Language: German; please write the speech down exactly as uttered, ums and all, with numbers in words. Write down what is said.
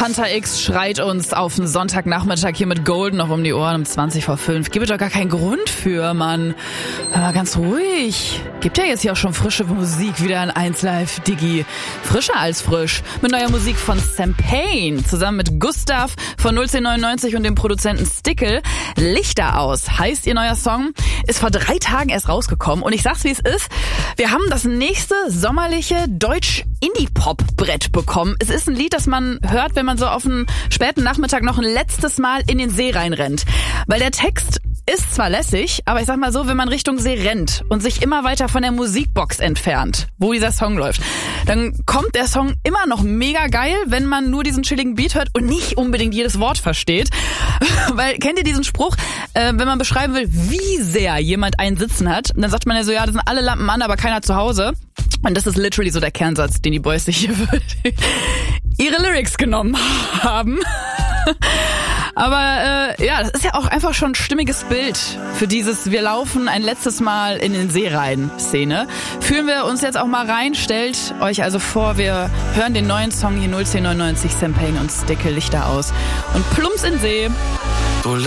Hunter X schreit uns auf den Sonntagnachmittag hier mit Golden noch um die Ohren um zwanzig vor fünf. Gibt es doch gar keinen Grund für, Mann. Hör mal ganz ruhig. Gibt ja jetzt hier auch schon frische Musik wieder in eins Live, Digi. Frischer als frisch. Mit neuer Musik von Sam Payne zusammen mit Gustav von null zehn neunundneunzig und dem Produzenten Stickel. Lichter aus heißt ihr neuer Song. Ist vor drei Tagen erst rausgekommen und ich sag's wie es ist. Wir haben das nächste sommerliche Deutsch-Indie-Pop-Brett bekommen. Es ist ein Lied, das man hört, wenn man so auf einen späten Nachmittag noch ein letztes Mal in den See reinrennt. Weil der Text ist zwar lässig, aber ich sag mal so, wenn man Richtung See rennt und sich immer weiter von der Musikbox entfernt, wo dieser Song läuft, dann kommt der Song immer noch mega geil, wenn man nur diesen chilligen Beat hört und nicht unbedingt jedes Wort versteht. Weil, kennt ihr diesen Spruch, äh, wenn man beschreiben will, wie sehr jemand einen Sitzen hat, dann sagt man ja so, ja, das sind alle Lampen an, aber keiner zu Hause. Und das ist literally so der Kernsatz, den die Boys sich hier ihre Lyrics genommen haben. Aber äh, ja, das ist ja auch einfach schon ein stimmiges Bild für dieses Wir laufen ein letztes Mal in den See rein Szene. Fühlen wir uns jetzt auch mal rein, stellt euch also vor, wir hören den neuen Song hier null zehn neunundneunzig, Sam Payne und Stickel, Lichter aus und plumps in den See.